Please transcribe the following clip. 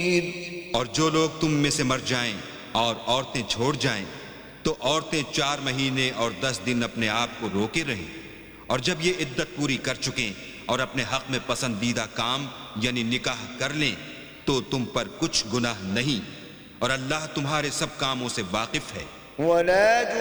और जो लोग तुम में से मर जाएं और औरतें छोड़ जाएं तो औरतें 4 महीने और 10 दिन अपने आप को रोके रहें, और जब ये इद्दत पूरी कर चुकें और अपने हक में पसंदीदा काम यानी निकाह कर लें तो तुम पर कुछ गुनाह नहीं, और अल्लाह तुम्हारे सब कामों से वाकिफ है।